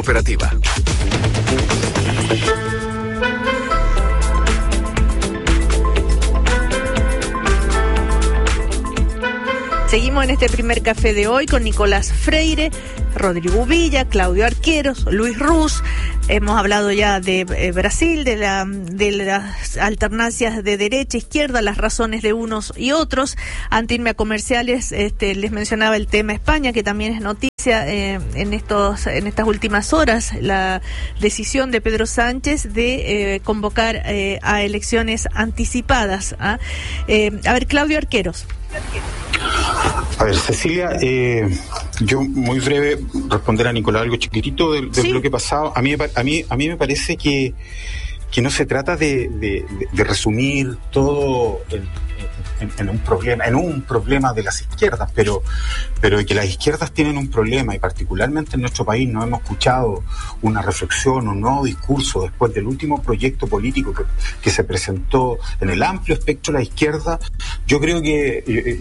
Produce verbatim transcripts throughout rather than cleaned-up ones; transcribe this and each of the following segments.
Operativa. Seguimos en este primer café de hoy con Nicolás Freire, Rodrigo Villa, Claudio Arqueros, Luis Ruz. Hemos hablado ya de eh, Brasil, de, la, de las alternancias de derecha, izquierda, las razones de unos y otros. Antes de irme a comerciales, este, les mencionaba el tema España, que también es noticia eh, en estos en estas últimas horas, la decisión de Pedro Sánchez de eh, convocar eh, a elecciones anticipadas. ¿ah? Eh, a ver, Claudio Arqueros. A ver, Cecilia, eh, yo muy breve responder a Nicolás algo chiquitito del, del ¿Sí? bloque pasado. A mí, a mí, a mí me parece que, que no se trata de, de, de resumir todo el, en, en un problema, en un problema de las izquierdas, pero, pero que las izquierdas tienen un problema, y particularmente en nuestro país no hemos escuchado una reflexión, un nuevo discurso después del último proyecto político que, que se presentó en el amplio espectro de la izquierda. Yo creo que eh,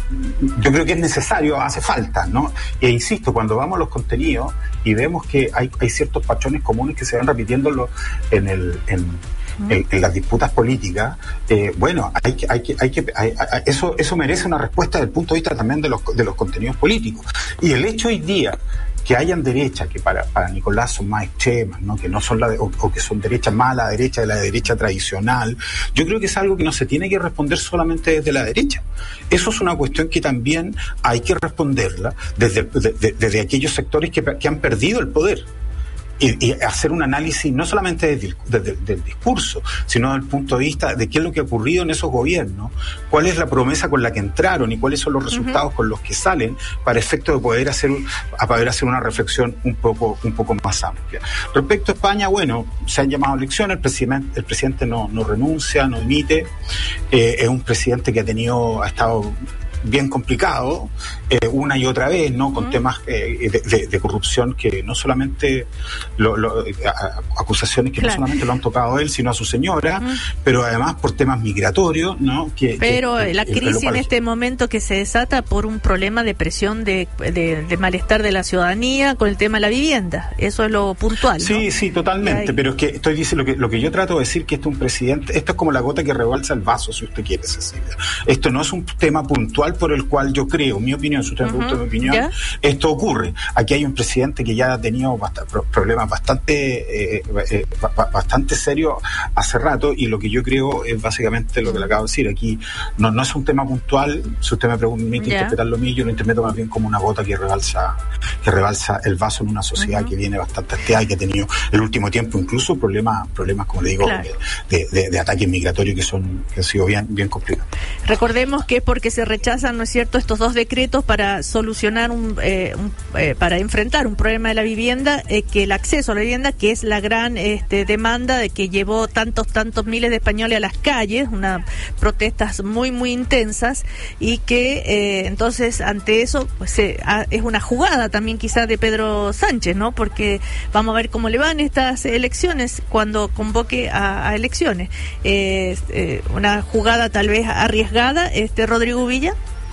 yo creo que es necesario, hace falta, ¿no? E insisto, cuando vamos a los contenidos y vemos que hay, hay ciertos patrones comunes que se van repitiendo en el en, En, en las disputas políticas, eh, bueno, hay que, hay que, hay que, hay, hay, eso, eso merece una respuesta desde el punto de vista también de los, de los contenidos políticos. Y el hecho hoy día que hayan derechas que para, para Nicolás son más extremas, ¿no? Que no son la de, o, o que son derechas más a la derecha de la derecha tradicional, yo creo que es algo que no se tiene que responder solamente desde la derecha. Eso es una cuestión que también hay que responderla desde, de, de, desde aquellos sectores que, que han perdido el poder. Y, y hacer un análisis no solamente del, del, del discurso, sino del punto de vista de qué es lo que ha ocurrido en esos gobiernos, cuál es la promesa con la que entraron y cuáles son los resultados uh-huh. con los que salen, para efecto de poder hacer a poder hacer una reflexión un poco un poco más amplia. Respecto a España, bueno, se han llamado elecciones, el presidente el presidente no, no renuncia, no dimite, eh, es un presidente que ha tenido ha estado bien complicado, eh, una y otra vez, ¿no? Con uh-huh. temas eh, de, de, de corrupción que no solamente lo, lo, a, acusaciones que claro. no solamente lo han tocado a él, sino a su señora, uh-huh. pero además por temas migratorios, ¿no? Que, pero que, la que, crisis que en este momento que se desata por un problema de presión de, de, de malestar de la ciudadanía con el tema de la vivienda, eso es lo puntual, ¿no? Sí, sí, totalmente, pero es que estoy diciendo lo que lo que yo trato de decir, que este es un presidente, esto es como la gota que rebalsa el vaso, si usted quiere, Cecilia. Esto no es un tema puntual por el cual yo creo, mi opinión, si usted me pregunta uh-huh. mi opinión, ¿ya? Esto ocurre. Aquí hay un presidente que ya ha tenido bast- problemas bastante eh, eh, bastante serios hace rato, y lo que yo creo es básicamente lo que le acabo de decir. Aquí no, no es un tema puntual, si usted me permite ¿ya? interpretar lo mío, yo lo interpreto más bien como una gota que rebalsa que rebalsa el vaso en una sociedad uh-huh. que viene bastante hastiada y que ha tenido el último tiempo incluso problemas, problemas como le digo, claro. de, de, de ataques migratorios que son que han sido bien, bien complicados. Recordemos que es porque se rechazan, ¿no es cierto?, estos dos decretos para solucionar un, eh, un eh, para enfrentar un problema de la vivienda, eh, que el acceso a la vivienda, que es la gran este, demanda de que llevó tantos tantos miles de españoles a las calles, unas protestas muy muy intensas, y que eh, entonces ante eso pues se, a, es una jugada también quizás de Pedro Sánchez, ¿no? Porque vamos a ver cómo le van estas elecciones cuando convoque a, a elecciones. Eh, eh, una jugada tal vez arriesgada, este Rodrigo Villa.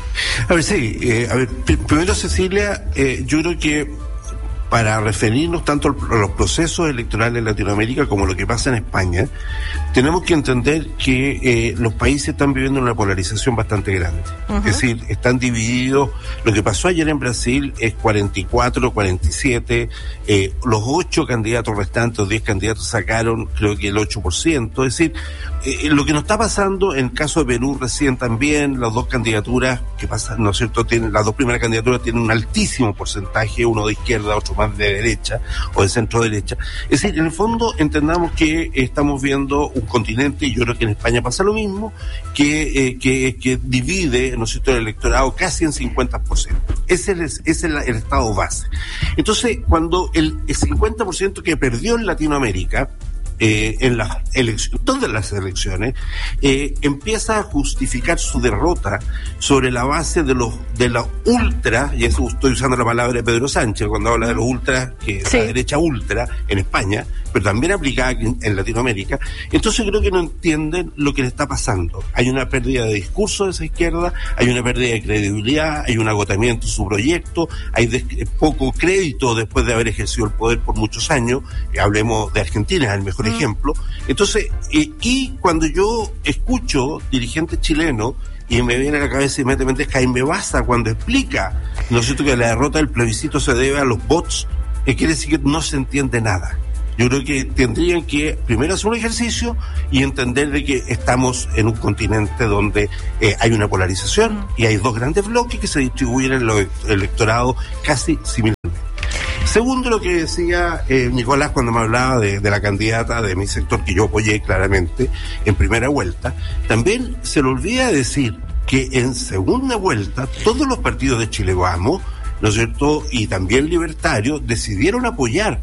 A ver, sí, eh, a ver, primero, Cecilia, eh, yo creo que para referirnos tanto a los procesos electorales en Latinoamérica como lo que pasa en España, tenemos que entender que eh, los países están viviendo una polarización bastante grande. Uh-huh. Es decir, están divididos. Lo que pasó ayer en Brasil es cuarenta y cuatro, cuarenta y siete. Eh, los ocho candidatos restantes, los diez candidatos sacaron, creo que el ocho por ciento. Es decir, eh, lo que nos está pasando en el caso de Perú recién también, las dos candidaturas que pasan, ¿no es cierto?, tienen, las dos primeras candidaturas tienen un altísimo porcentaje, uno de izquierda, otro más de derecha o de centro derecha. Es decir, en el fondo entendamos que estamos viendo un continente, y yo creo que en España pasa lo mismo, que eh, que, que divide, ¿no es cierto?, el electorado casi en cincuenta por ciento. Ese es, ese es el, el estado base. Entonces, cuando el, el cincuenta por ciento que perdió en Latinoamérica, Eh, en las elecciones, todas las elecciones, eh, empieza a justificar su derrota sobre la base de los de la ultra, y eso estoy usando la palabra de Pedro Sánchez cuando habla de los ultras, que es sí. la derecha ultra en España, pero también aplicada en, en Latinoamérica. Entonces creo que no entienden lo que le está pasando. Hay una pérdida de discurso de esa izquierda, hay una pérdida de credibilidad, hay un agotamiento de su proyecto, hay des- poco crédito después de haber ejercido el poder por muchos años. Eh, hablemos de Argentina, es el mejor mm. ejemplo. Entonces, eh, y cuando yo escucho dirigentes chilenos, y me viene a la cabeza inmediatamente Jaime Baza cuando explica, ¿no es cierto?, que la derrota del plebiscito se debe a los bots, que quiere decir que no se entiende nada. Yo creo que tendrían que primero hacer un ejercicio y entender de que estamos en un continente donde eh, hay una polarización mm. y hay dos grandes bloques que se distribuyen en los electorados casi similarmente. Segundo, lo que decía eh, Nicolás cuando me hablaba de, de la candidata de mi sector, que yo apoyé claramente en primera vuelta, también se le olvida decir que en segunda vuelta todos los partidos de Chile Vamos, ¿no es cierto?, y también libertarios, decidieron apoyar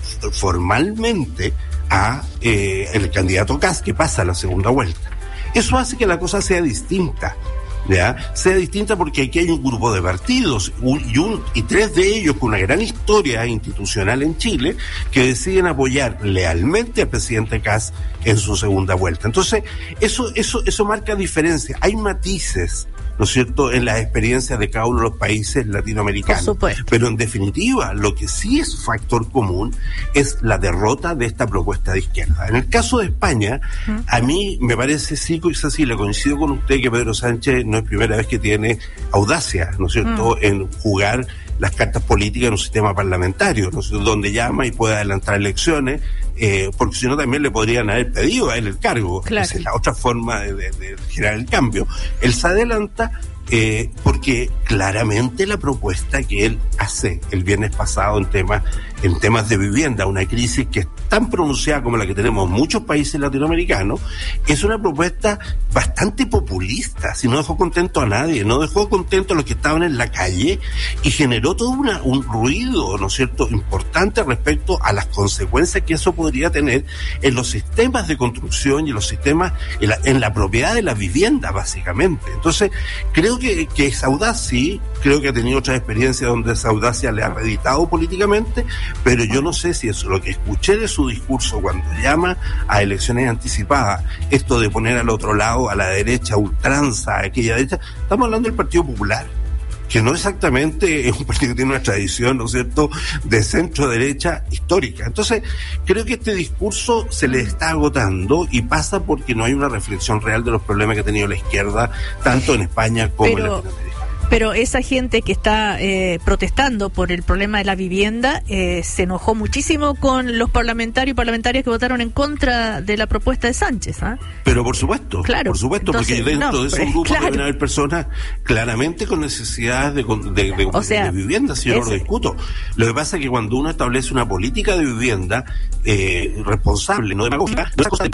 formalmente a eh, el candidato Kast, que pasa a la segunda vuelta. Eso hace que la cosa sea distinta. ¿Ya? Sea distinta porque aquí hay un grupo de partidos un, y, un, y tres de ellos con una gran historia institucional en Chile que deciden apoyar lealmente al presidente Kast en su segunda vuelta. Entonces, eso, eso, eso marca diferencia. Hay matices, ¿no es cierto?, en las experiencias de cada uno de los países latinoamericanos. Por supuesto. Pero en definitiva, lo que sí es factor común es la derrota de esta propuesta de izquierda. En el caso de España, ¿Mm? a mí me parece, sí, Cecilia, coincido con usted que Pedro Sánchez no es primera vez que tiene audacia, ¿no es cierto?, mm. en jugar las cartas políticas en un sistema parlamentario, ¿no es cierto?, donde llama y puede adelantar elecciones, eh, porque si no también le podrían haber pedido a él el cargo. Claro. Esa es la otra forma de, de, de generar el cambio. Él se adelanta eh, porque claramente la propuesta que él hace el viernes pasado en temas en temas de vivienda, una crisis que es tan pronunciada como la que tenemos en muchos países latinoamericanos, es una propuesta bastante populista, si no dejó contento a nadie, no dejó contento a los que estaban en la calle y generó todo una, un ruido, ¿no es cierto?, importante respecto a las consecuencias que eso podría tener en los sistemas de construcción y en los sistemas, en la, en la propiedad de la vivienda, básicamente. Entonces, creo que, que es audaz, sí, creo que ha tenido otras experiencias donde esa audacia le ha reeditado políticamente, pero yo no sé si eso, lo que escuché de su discurso cuando llama a elecciones anticipadas, esto de poner al otro lado, a la derecha, ultranza, a aquella derecha, estamos hablando del Partido Popular, que no exactamente es un partido que tiene una tradición, ¿no es cierto?, de centro-derecha histórica. Entonces, creo que este discurso se le está agotando y pasa porque no hay una reflexión real de los problemas que ha tenido la izquierda, tanto en España como pero... en Latinoamérica. Pero esa gente que está eh, protestando por el problema de la vivienda eh, se enojó muchísimo con los parlamentarios y parlamentarias que votaron en contra de la propuesta de Sánchez. ¿eh? Pero por supuesto, claro. por supuesto, Entonces, porque dentro no, de esos grupos claro. deben haber personas claramente con necesidades de, de, de, o sea, de vivienda, si yo no lo discuto. Lo que pasa es que cuando uno establece una política de vivienda eh, responsable, no demagógica, no es cosa de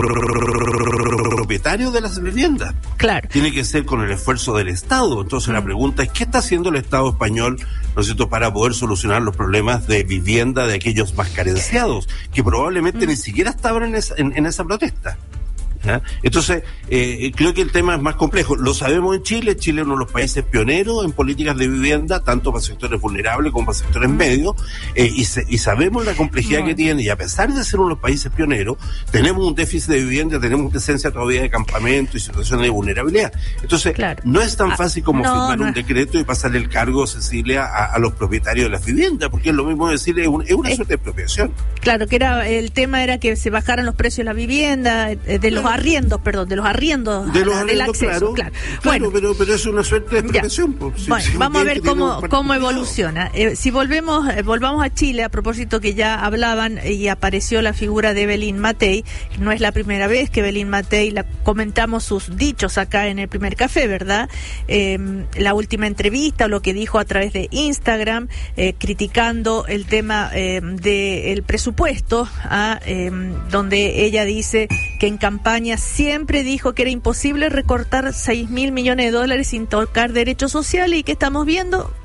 propietario de las viviendas. Claro. Tiene que ser con el esfuerzo del Estado. Entonces mm. la pregunta es, ¿qué está haciendo el Estado español, ¿no es cierto?, para poder solucionar los problemas de vivienda de aquellos más carenciados, que probablemente mm. ni siquiera estaban en esa, en, en esa protesta? ¿Ya? Entonces, eh, creo que el tema es más complejo. Lo sabemos en Chile. Chile es uno de los países pioneros en políticas de vivienda, tanto para sectores vulnerables como para sectores medios, eh, y, se, y sabemos la complejidad no. que tiene, y a pesar de ser uno de los países pioneros, tenemos un déficit de vivienda, tenemos presencia todavía de campamento y situaciones de vulnerabilidad. Entonces, claro. no es tan fácil como ah, no, firmar no. un decreto y pasarle el cargo, Cecilia, a, a los propietarios de las viviendas, porque es lo mismo decirle, es, un, es una es, suerte de expropiación. Claro, que era el tema era que se bajaran los precios de la vivienda, de los arriendos, perdón, de los arriendos, de los a, arriendos, del acceso, claro, claro. Bueno, pero, pero es una suerte de expropiación. Pues, bueno, si, si vamos a ver cómo cómo evoluciona. Eh, si volvemos eh, volvamos a Chile, a propósito que ya hablaban eh, y apareció la figura de Evelyn Matei, no es la primera vez que Evelyn Matei, la comentamos sus dichos acá en el primer café, ¿verdad? Eh, la última entrevista o lo que dijo a través de Instagram, eh, criticando el tema eh, del presupuesto, ah, eh, donde ella dice que en campaña siempre dijo que era imposible recortar seis mil millones de dólares sin tocar derechos sociales, y que estamos viendo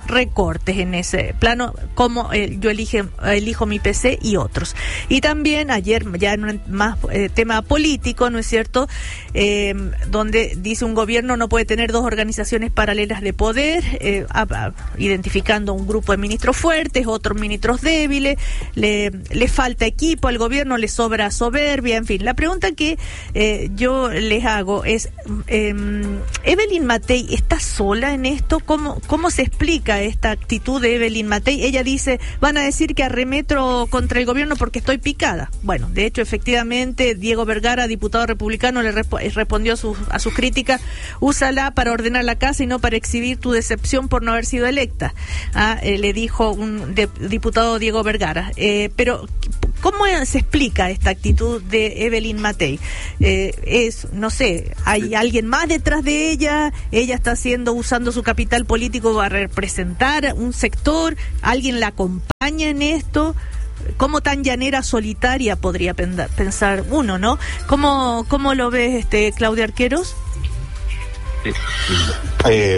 recortes en ese plano, como eh, yo elige, elijo mi P C y otros. Y también ayer, ya en un más eh, tema político, ¿no es cierto?, eh, donde dice un gobierno no puede tener dos organizaciones paralelas de poder, eh, a, a, identificando un grupo de ministros fuertes, otros ministros débiles, le, le falta equipo al gobierno, le sobra soberbia, en fin. La pregunta que eh, yo les hago es, eh, ¿Evelyn Matei está sola en esto? ¿Cómo, cómo se explica esta actitud de Evelyn Matei? Ella dice, van a decir que arremeto contra el gobierno porque estoy picada. Bueno, de hecho, efectivamente, Diego Vergara, diputado republicano, le resp- respondió a sus, a sus críticas, úsala para ordenar la casa y no para exhibir tu decepción por no haber sido electa. Ah, eh, le dijo un de, diputado Diego Vergara. Eh, pero, ¿cómo se explica esta actitud de Evelyn Matei? Eh, es, no sé, ¿hay alguien más detrás de ella? ¿Ella está haciendo, usando su capital político para representar un sector? ¿Alguien la acompaña en esto? ¿Cómo tan llanera solitaria podría pensar uno, no? ¿Cómo, cómo lo ves, este Claudio Arqueros? Eh,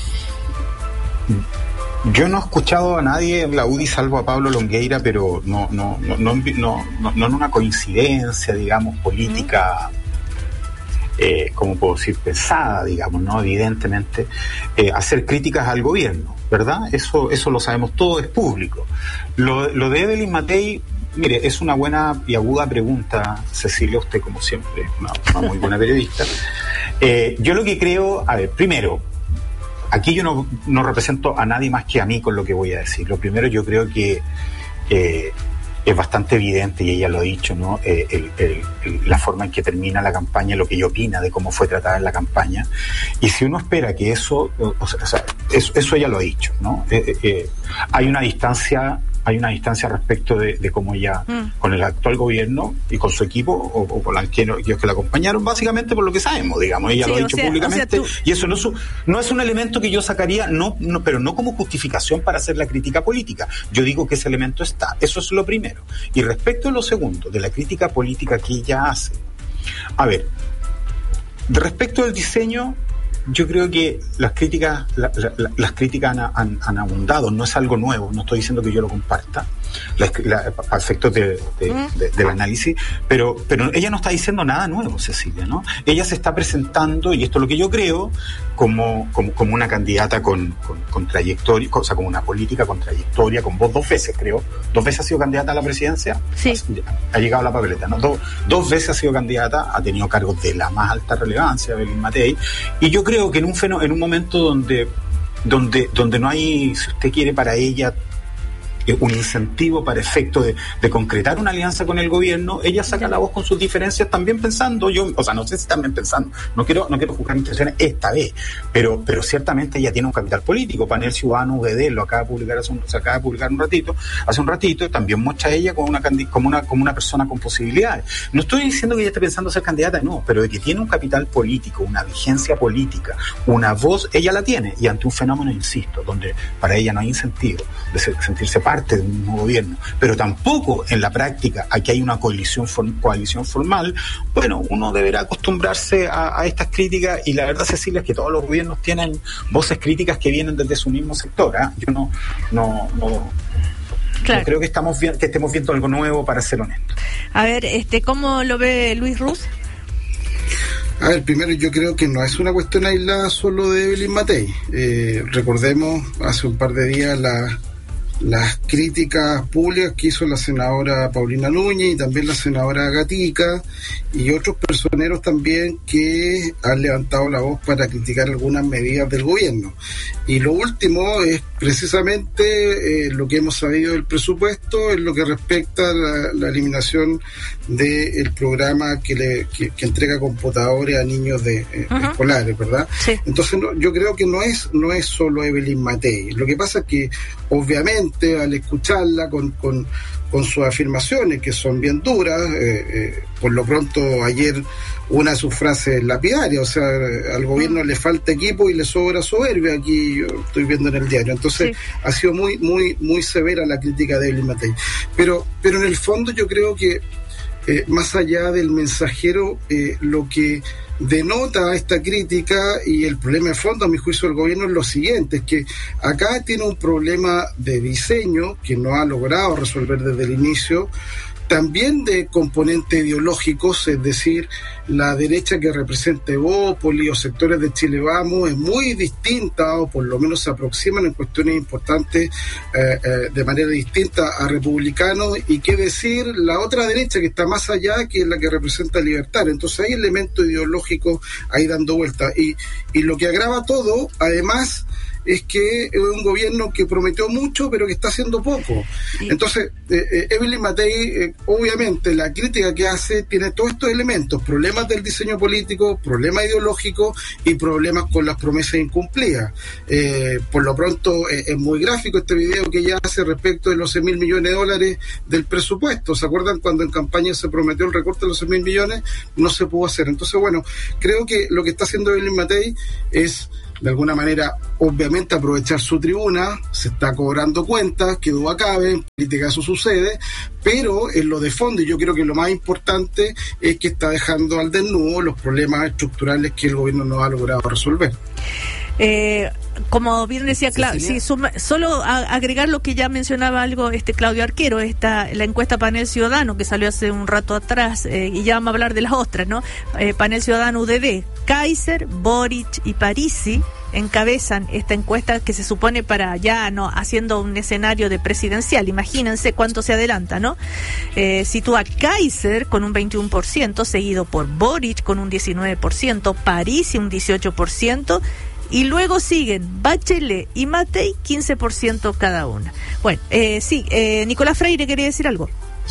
yo no he escuchado a nadie en la U D I salvo a Pablo Longueira, pero no no no no no, no, no en una coincidencia, digamos, política, eh, como puedo decir, pesada, digamos, no, evidentemente, eh, hacer críticas al gobierno, ¿verdad? Eso eso lo sabemos todo, es público. Lo, lo de Evelyn Matei, mire, es una buena y aguda pregunta, Cecilia, usted como siempre, una, una muy buena periodista. Eh, yo lo que creo, a ver, primero, aquí yo no, no represento a nadie más que a mí con lo que voy a decir. Lo primero, yo creo que eh, es bastante evidente, y ella lo ha dicho, ¿no? Eh, el, el, el, la forma en que termina la campaña, lo que ella opina de cómo fue tratada en la campaña. Y si uno espera que eso, o sea, o sea eso, eso ella lo ha dicho, ¿no? Eh, eh, hay una distancia... hay una distancia respecto de, de cómo ella, mm. con el actual gobierno y con su equipo, o, o con aquellos que la acompañaron, básicamente por lo que sabemos, digamos, ella sí, lo ha dicho sea, públicamente, o sea, tú... y eso no es, un, no es un elemento que yo sacaría, no, no, pero no como justificación para hacer la crítica política. Yo digo que ese elemento está, eso es lo primero. Y respecto a lo segundo, de la crítica política que ella hace, a ver, respecto al diseño, yo creo que las críticas la, la, las críticas han, han, han abundado, no es algo nuevo, no estoy diciendo que yo lo comparta la, la, a efectos de, de, de, del análisis, pero pero ella no está diciendo nada nuevo, Cecilia, ¿no? Ella se está presentando, y esto es lo que yo creo, como como, como una candidata con, con, con trayectoria, o sea, como una política con trayectoria, con voz dos veces, creo, dos veces ha sido candidata a la presidencia, sí. ha, ha llegado a la papeleta, ¿no? Dos, dos veces ha sido candidata, ha tenido cargos de la más alta relevancia, Evelyn Matei, y yo creo que en un fenó, en un momento donde donde donde no hay, si usted quiere, para ella un incentivo para efecto de, de concretar una alianza con el gobierno, ella saca la voz con sus diferencias, también pensando, yo, o sea, no sé si también pensando, no quiero no quiero juzgar intenciones esta vez, pero pero ciertamente ella tiene un capital político. Panel Ciudadano V D lo acaba de publicar hace un, se acaba de publicar un ratito, hace un ratito, también muestra a ella como una como una como una persona con posibilidades. No estoy diciendo que ella esté pensando ser candidata, no, pero de que tiene un capital político, una vigencia política, una voz, ella la tiene, y ante un fenómeno, insisto, donde para ella no hay incentivo de sentirse parte parte de un mismo gobierno, pero tampoco en la práctica aquí hay una coalición, coalición formal, bueno, uno deberá acostumbrarse a, a estas críticas, y la verdad, Cecilia, es que todos los gobiernos tienen voces críticas que vienen desde su mismo sector, ¿eh? Yo no, no, no Claro. No creo que estamos bien, que estemos viendo algo nuevo, para ser honesto. A ver, este, ¿cómo lo ve Luis Ruz? A ver, primero, yo creo que no es una cuestión aislada solo de Evelyn Matei. Eh, recordemos hace un par de días la las críticas públicas que hizo la senadora Paulina Núñez y también la senadora Gatica y otros personeros también que han levantado la voz para criticar algunas medidas del gobierno. Y lo último es precisamente eh, lo que hemos sabido del presupuesto en lo que respecta a la, la eliminación del programa que, le, que, que entrega computadores a niños de eh, uh-huh. escolares, ¿verdad? Sí. Entonces no, yo creo que no es no es solo Evelyn Matei. Lo que pasa es que obviamente al escucharla con, con, con sus afirmaciones, que son bien duras, eh, eh, por lo pronto ayer una de sus frases lapidarias, o sea, al gobierno le falta equipo y le sobra soberbia, aquí yo estoy viendo en el diario. Entonces sí. ha sido muy muy muy severa la crítica de Evelyn Matei. Pero, pero en el fondo yo creo que eh, más allá del mensajero, eh, lo que denota esta crítica y el problema de fondo, a mi juicio, del gobierno es lo siguiente, es que acá tiene un problema de diseño que no ha logrado resolver desde el inicio, también de componentes ideológicos, es decir, la derecha que representa Evópoli o sectores de Chile Vamos es muy distinta, o por lo menos se aproximan en cuestiones importantes eh, eh, de manera distinta a republicanos, y qué decir la otra derecha que está más allá, que es la que representa libertario. Entonces hay elementos ideológicos ahí dando vueltas, y, y lo que agrava todo, además, es que es un gobierno que prometió mucho pero que está haciendo poco. Sí. Entonces eh, eh, Evelyn Matei, eh, obviamente la crítica que hace tiene todos estos elementos: problemas del diseño político, problemas ideológicos y problemas con las promesas incumplidas. Eh, por lo pronto eh, es muy gráfico este video que ella hace respecto de los seis mil millones de dólares del presupuesto. ¿Se acuerdan cuando en campaña se prometió el recorte de los seis mil millones? No se pudo hacer. Entonces, bueno, creo que lo que está haciendo Evelyn Matei es, de alguna manera, obviamente aprovechar su tribuna, se está cobrando cuentas, que duda cabe, en política eso sucede, pero en lo de fondo, y yo creo que lo más importante es que está dejando al desnudo los problemas estructurales que el gobierno no ha logrado resolver. Eh, como bien decía Claudio, sí, suma, solo a, agregar lo que ya mencionaba algo este Claudio Arquero, esta, la encuesta Panel Ciudadano que salió hace un rato atrás, eh, y ya vamos a hablar de las otras, ¿no? Eh, Panel Ciudadano U D D, Kaiser, Boric y Parisi encabezan esta encuesta que se supone para ya no haciendo un escenario de presidencial. Imagínense cuánto se adelanta, ¿no? Eh, sitúa a Kaiser con un veintiuno por ciento, seguido por Boric con un diecinueve por ciento, Parisi un dieciocho por ciento, y luego siguen Bachelet y Matei, quince por ciento cada una. Bueno, eh, sí, eh, Nicolás Freire quería decir algo.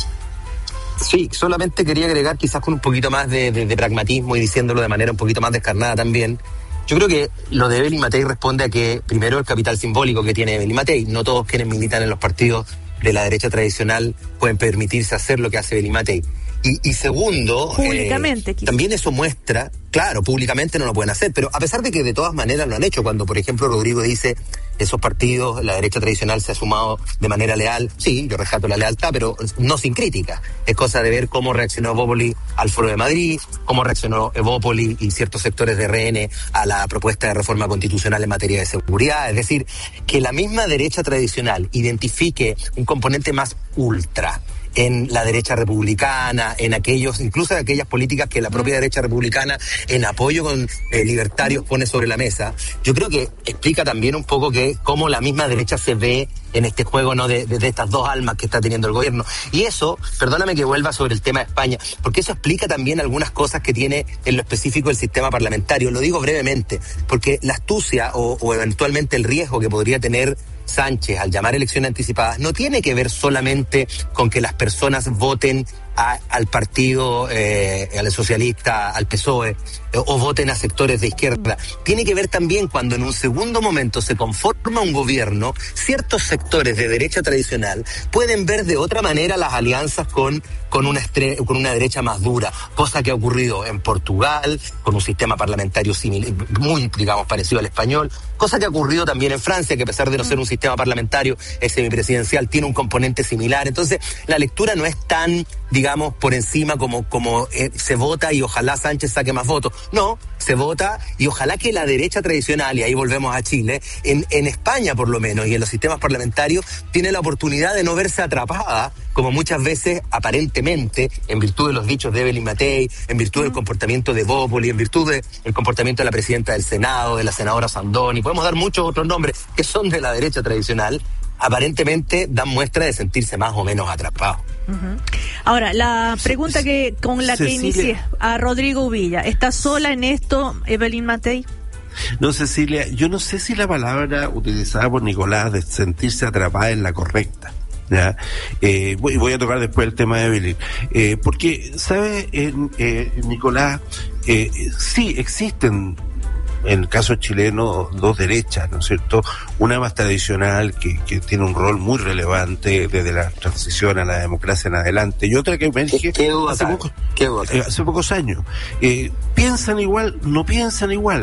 Sí, solamente quería agregar, quizás con un poquito más de, de, de pragmatismo y diciéndolo de manera un poquito más descarnada también. Yo creo que lo de Evelyn Matei responde a que, primero, el capital simbólico que tiene Evelyn Matei. No todos quienes militan en los partidos de la derecha tradicional pueden permitirse hacer lo que hace Evelyn Matei. Y, y segundo, públicamente, eh, también eso muestra, claro, públicamente no lo pueden hacer, pero a pesar de que de todas maneras lo han hecho, cuando por ejemplo Rodrigo dice esos partidos, la derecha tradicional se ha sumado de manera leal, sí, yo rescato la lealtad, pero no sin crítica. Es cosa de ver cómo reaccionó Evópoli al Foro de Madrid, cómo reaccionó Evópoli y ciertos sectores de R N a la propuesta de reforma constitucional en materia de seguridad. Es decir, que la misma derecha tradicional identifique un componente más ultra en la derecha republicana, en aquellos, incluso en aquellas políticas que la propia derecha republicana, en apoyo con eh, libertarios, pone sobre la mesa. Yo creo que explica también un poco que cómo la misma derecha se ve en este juego, ¿no?, de, de, de estas dos almas que está teniendo el gobierno. Y eso, perdóname que vuelva sobre el tema de España, porque eso explica también algunas cosas que tiene en lo específico el sistema parlamentario. Lo digo brevemente, porque la astucia o, o eventualmente el riesgo que podría tener Sánchez al llamar elecciones anticipadas no tiene que ver solamente con que las personas voten a, al partido, eh, al socialista, al P S O E, eh, o voten a sectores de izquierda. Tiene que ver también cuando en un segundo momento se conforma un gobierno, ciertos sectores de derecha tradicional pueden ver de otra manera las alianzas con, con, una, estre- con una derecha más dura, cosa que ha ocurrido en Portugal, con un sistema parlamentario similar, muy, digamos, parecido al español, cosa que ha ocurrido también en Francia, que a pesar de no ser un sistema parlamentario, es semipresidencial, tiene un componente similar. Entonces, la lectura no es tan, digamos, por encima como, como eh, se vota y ojalá Sánchez saque más votos. No, se vota y ojalá que la derecha tradicional, y ahí volvemos a Chile, en, en España por lo menos, y en los sistemas parlamentarios, tiene la oportunidad de no verse atrapada, como muchas veces, aparentemente, en virtud de los dichos de Evelyn Matei, en virtud del comportamiento de Evópoli, en virtud del comportamiento de la presidenta del Senado, de la senadora Sandoni, podemos dar muchos otros nombres que son de la derecha tradicional, aparentemente dan muestra de sentirse más o menos atrapados. Uh-huh. Ahora, la pregunta que con la Cecilia, que inicié a Rodrigo Uvilla, ¿está sola en esto Evelyn Matei? No, Cecilia, yo no sé si la palabra utilizada por Nicolás de sentirse atrapada es la correcta. ¿Ya? Eh, voy, voy a tocar después el tema de Evelyn. Eh, porque, ¿sabe, eh, eh, Nicolás? Eh, sí, existen, en el caso chileno, dos derechas, ¿no es cierto? Una más tradicional, que, que tiene un rol muy relevante desde la transición a la democracia en adelante, y otra que emerge hace, poco, eh, hace pocos años. Eh, ¿Piensan igual? No piensan igual.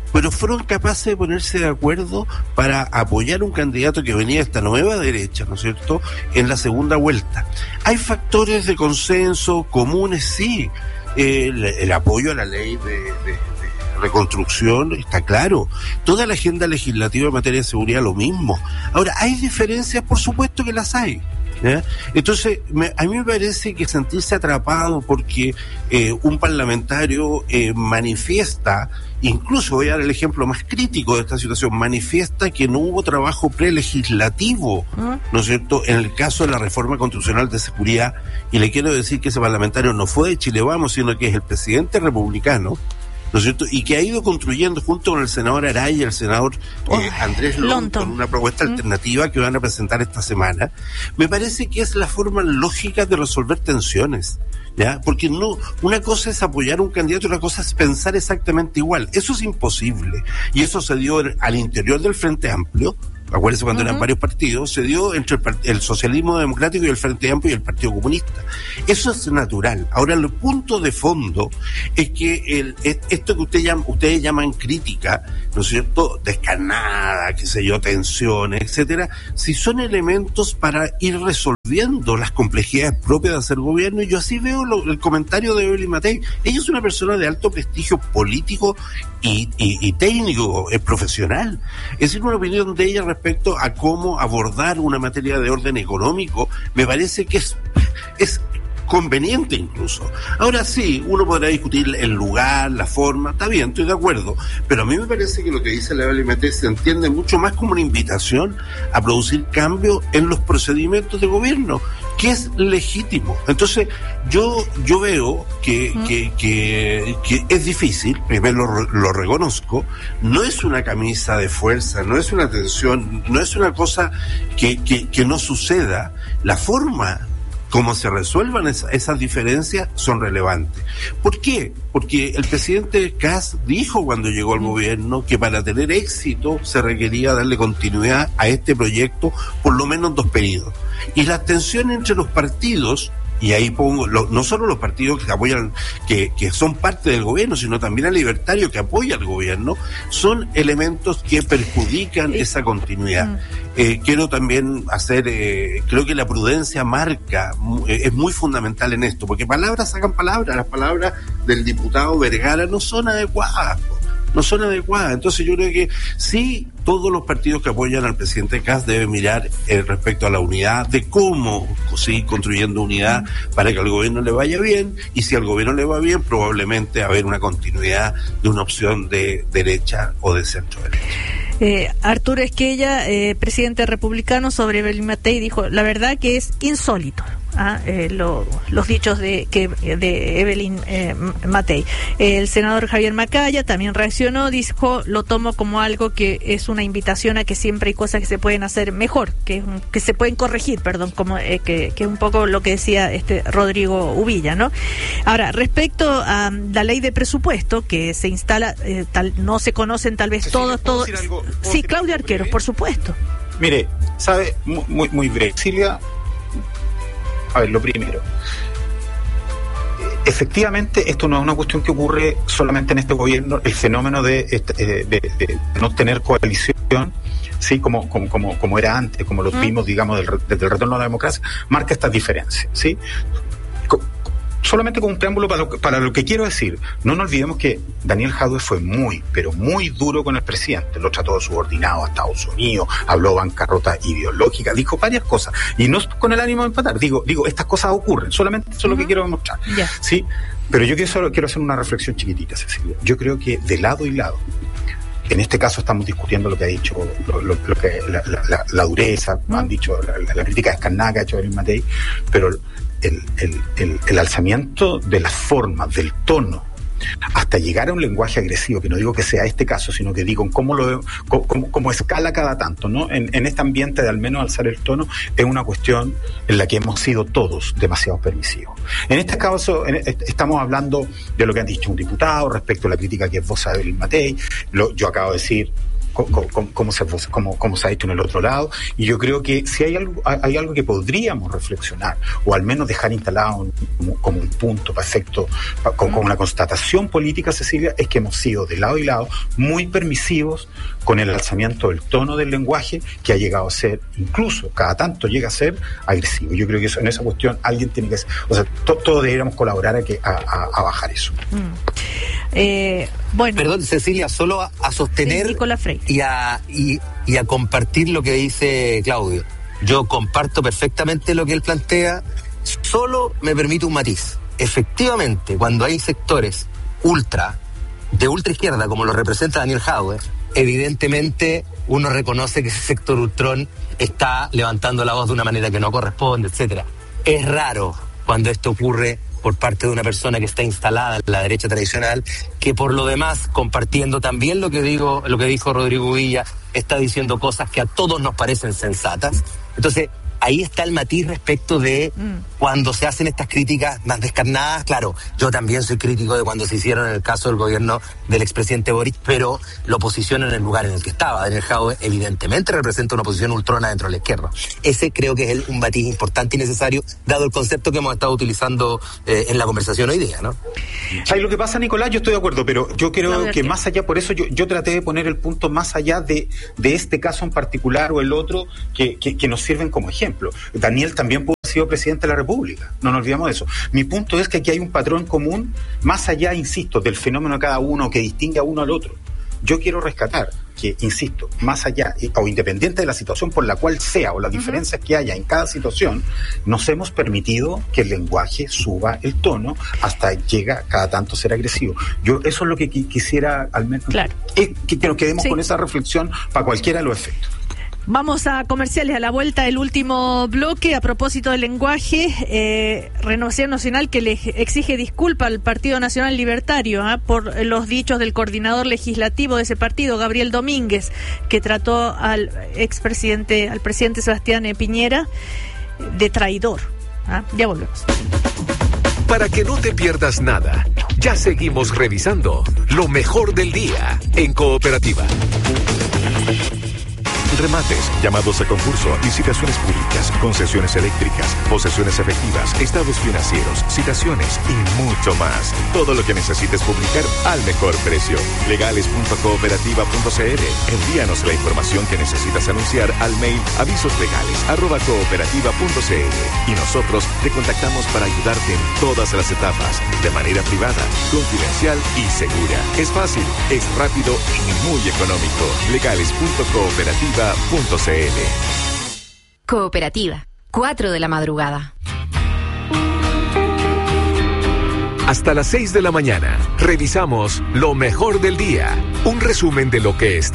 pero fueron capaces de ponerse de acuerdo para apoyar un candidato que venía de esta nueva derecha, ¿no es cierto?, en la segunda vuelta. Hay factores de consenso comunes, sí. Eh, el, el apoyo a la ley de, de, de reconstrucción está claro. Toda la agenda legislativa en materia de seguridad, lo mismo. Ahora, ¿hay diferencias? Por supuesto que las hay. ¿Ya? Entonces, me, a mí me parece que sentirse atrapado porque eh, un parlamentario eh, manifiesta, incluso voy a dar el ejemplo más crítico de esta situación, manifiesta que no hubo trabajo prelegislativo, ¿no es cierto?, en el caso de la reforma constitucional de seguridad, y le quiero decir que ese parlamentario no fue de Chile Vamos, sino que es el presidente republicano, ¿no es cierto?, y que ha ido construyendo junto con el senador Araya y el senador eh, Andrés Lonton, con una propuesta ¿Mm? alternativa que van a presentar esta semana. Me parece que es la forma lógica de resolver tensiones, ¿ya? Porque no, una cosa es apoyar a un candidato y otra cosa es pensar exactamente igual. Eso es imposible. Y eso se dio al interior del Frente Amplio. Acuérdense cuando uh-huh. eran varios partidos, se dio entre el, el socialismo democrático y el Frente Amplio y el Partido Comunista. Eso es natural. Ahora, el punto de fondo es que el, esto que usted llama, ustedes llaman crítica, ¿no es cierto?, descarnada, qué sé yo, tensiones, etcétera, si son elementos para ir resolviendo las complejidades propias de hacer gobierno, y yo así veo lo, el comentario de Evelyn Matei. Ella es una persona de alto prestigio político y, y, y técnico, es profesional. Es decir, una opinión de ella respecto a cómo abordar una materia de orden económico, me parece que es, es conveniente incluso. Ahora sí, uno podrá discutir el lugar, la forma, está bien, estoy de acuerdo, pero a mí me parece que lo que dice la Evelyn Matei se entiende mucho más como una invitación a producir cambio en los procedimientos de gobierno, que es legítimo. Entonces, yo yo veo que, ¿Mm? que, que, que es difícil, primero lo, lo reconozco, no es una camisa de fuerza, no es una tensión, no es una cosa que, que, que no suceda. La forma como se resuelvan esa, esas diferencias son relevantes. ¿Por qué? Porque el presidente Kast dijo cuando llegó al gobierno que para tener éxito se requería darle continuidad a este proyecto por lo menos dos periodos. Y la tensión entre los partidos, y ahí pongo, lo, no solo los partidos que apoyan, que, que son parte del gobierno, sino también el libertario que apoya al gobierno, son elementos que perjudican esa continuidad. Mm. Eh, quiero también hacer, eh, creo que la prudencia marca, eh, es muy fundamental en esto, porque palabras sacan palabras, las palabras del diputado Vergara no son adecuadas, no son adecuadas. Entonces yo creo que sí, todos los partidos que apoyan al presidente Kast deben mirar eh, respecto a la unidad, de cómo seguir construyendo unidad para que al gobierno le vaya bien, y si al gobierno le va bien, probablemente haber una continuidad de una opción de derecha o de centro derecha. Eh, Arturo Esquella, eh, presidente republicano, sobre Evelyn Matei, dijo: la verdad que es insólito. Ah, eh, lo, los dichos de que de Evelyn eh, Matei. El senador Javier Macaya también reaccionó, dijo: lo tomo como algo que es una invitación a que siempre hay cosas que se pueden hacer mejor, que que se pueden corregir, perdón, como eh, que que es un poco lo que decía este Rodrigo Uvilla, ¿no? Ahora, respecto a la ley de presupuesto que se instala, eh, tal, no se conocen tal vez sí, todos, todos. Sí, Claudio Arqueros, por supuesto. Mire, sabe, muy muy breve, Silvia. A ver, lo primero, efectivamente esto no es una cuestión que ocurre solamente en este gobierno. El fenómeno de, de, de, de no tener coalición, sí, como, como, como, como era antes, como lo vimos, digamos, del, desde el retorno a la democracia, marca estas diferencias, ¿sí? Solamente con un preámbulo para lo, que, para lo que quiero decir, no nos olvidemos que Daniel Jadue fue muy, pero muy duro con el presidente, lo trató de subordinado a Estados Unidos, habló bancarrota ideológica, dijo varias cosas, y no con el ánimo de empatar, digo, digo, estas cosas ocurren, solamente eso es uh-huh. lo que quiero demostrar, yeah. ¿sí? Pero yo quiero, solo, quiero hacer una reflexión chiquitita, Cecilia. Yo creo que de lado y lado, en este caso estamos discutiendo lo que ha dicho, lo, lo, lo que la, la, la dureza, uh-huh. han dicho, la, la crítica descarnada que ha hecho Evelyn Matei, pero El, el, el, el alzamiento de las formas, del tono, hasta llegar a un lenguaje agresivo, que no digo que sea este caso, sino que digo cómo lo cómo, cómo escala cada tanto, ¿no? En, en este ambiente de al menos alzar el tono, es una cuestión en la que hemos sido todos demasiado permisivos. En este caso, en, estamos hablando de lo que ha dicho un diputado respecto a la crítica que es voz de Evelyn Matei. Lo, yo acabo de decir cómo, cómo, cómo, se, cómo, cómo se ha hecho en el otro lado, y yo creo que si hay algo, hay algo que podríamos reflexionar, o al menos dejar instalado como, como un punto para efecto, para, con, con una constatación política, Cecilia, es que hemos sido de lado y lado muy permisivos con el alzamiento del tono del lenguaje, que ha llegado a ser, incluso cada tanto llega a ser agresivo. Yo creo que eso, en esa cuestión alguien tiene que, o sea, to, todos deberíamos colaborar a, que, a, a, a bajar eso. Mm. Eh, bueno. Perdón, Cecilia, solo a, a sostener sí, y, a, y, y a compartir lo que dice Claudio. Yo comparto perfectamente lo que él plantea, solo me permite un matiz. Efectivamente, cuando hay sectores ultra, de ultra izquierda, como lo representa Daniel Jadwe, evidentemente uno reconoce que ese sector ultrón está levantando la voz de una manera que no corresponde, etcétera. Es raro cuando esto ocurre por parte de una persona que está instalada en la derecha tradicional, que por lo demás, compartiendo también lo que digo, lo que dijo Rodrigo Villa, está diciendo cosas que a todos nos parecen sensatas. Entonces, ahí está el matiz respecto de mm. cuando se hacen estas críticas más descarnadas. Claro, yo también soy crítico de cuando se hicieron en el caso del gobierno del expresidente Boric, pero lo posiciono en el lugar en el que estaba. Daniel Jadwe evidentemente representa una posición ultrona dentro de la izquierda. Ese creo que es el, un matiz importante y necesario, dado el concepto que hemos estado utilizando eh, en la conversación hoy día, ¿no? ¿Sabes lo que pasa, Nicolás? Yo estoy de acuerdo, pero yo creo que más allá, por eso yo, yo traté de poner el punto más allá de, de este caso en particular o el otro, que, que, que nos sirven como ejemplo. Daniel también pudo haber sido presidente de la República, no nos olvidemos de eso. Mi punto es que aquí hay un patrón común, más allá, insisto, del fenómeno de cada uno que distingue a uno al otro. Yo quiero rescatar que, insisto, más allá o independiente de la situación por la cual sea o las uh-huh. diferencias que haya en cada situación, nos hemos permitido que el lenguaje suba el tono hasta llega cada tanto a ser agresivo. Yo eso es lo que qu- quisiera al menos claro. es que, que nos quedemos sí. con esa reflexión para cualquiera de los efectos. Vamos a comerciales, a la vuelta el último bloque. A propósito del lenguaje, eh, Renovación Nacional que le exige disculpa al Partido Nacional Libertario ¿eh? por los dichos del coordinador legislativo de ese partido, Gabriel Domínguez, que trató al expresidente, al presidente Sebastián Piñera de traidor. ¿eh? Ya volvemos. Para que no te pierdas nada, ya seguimos revisando lo mejor del día en Cooperativa. Remates, llamados a concurso, licitaciones públicas, concesiones eléctricas, posesiones efectivas, estados financieros, citaciones y mucho más. Todo lo que necesites publicar al mejor precio. legales punto cooperativa punto c l. Envíanos la información que necesitas anunciar al mail avisoslegales arroba cooperativa punto c l y nosotros te contactamos para ayudarte en todas las etapas, de manera privada, confidencial y segura. Es fácil, es rápido y muy económico. legales punto cooperativa punto c l. Cooperativa, cuatro de la madrugada. Hasta las seis de la mañana, revisamos lo mejor del día. Un resumen de lo que está